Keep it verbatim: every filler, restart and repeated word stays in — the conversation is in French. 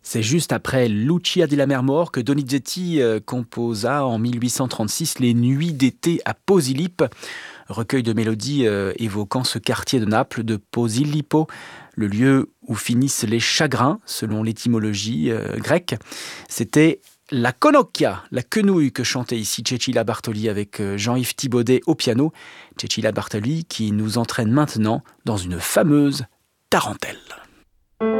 C'est juste après Lucia della Mermor que Donizetti euh, composa en mille huit cent trente-six les Nuits d'été à Posillipo, recueil de mélodies euh, évoquant ce quartier de Naples de Posillipo, le lieu où finissent les chagrins, selon l'étymologie euh, grecque. C'était la Conocchia, la quenouille que chantait ici Cecilia Bartoli avec euh, Jean-Yves Thibaudet au piano. Cecilia Bartoli qui nous entraîne maintenant dans une fameuse tarentelle.